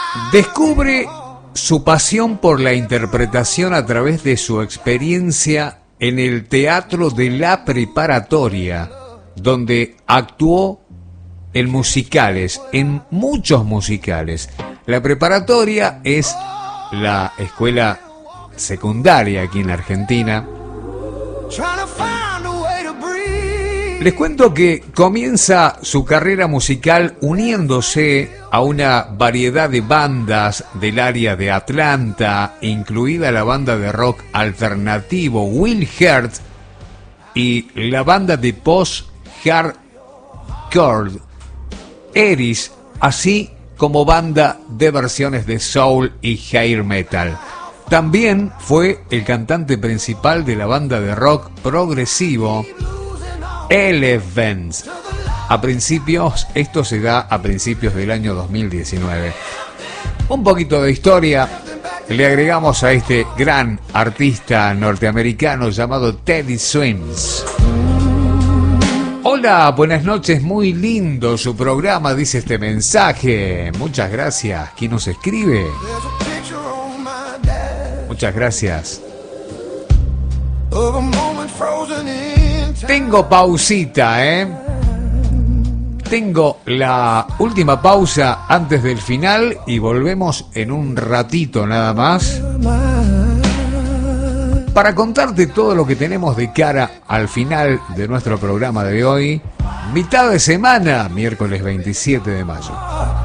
Descubre su pasión por la interpretación a través de su experiencia en el Teatro de la Preparatoria, donde actuó en musicales, en muchos musicales. La Preparatoria es la escuela secundaria aquí en Argentina. Les cuento que comienza su carrera musical uniéndose a una variedad de bandas del área de Atlanta, incluida la banda de rock alternativo Will Heart y la banda de post-hardcore Eris, así como banda de versiones de soul y hair metal. También fue el cantante principal de la banda de rock progresivo Elephants. Esto se da a principios del año 2019. Un poquito de historia le agregamos a este gran artista norteamericano llamado Teddy Swims. Hola, buenas noches, muy lindo su programa, dice este mensaje. Muchas gracias. ¿Quién nos escribe? Muchas gracias. Tengo pausita, Tengo la última pausa antes del final y volvemos en un ratito nada más para contarte todo lo que tenemos de cara al final de nuestro programa de hoy, mitad de semana, miércoles 27 de mayo.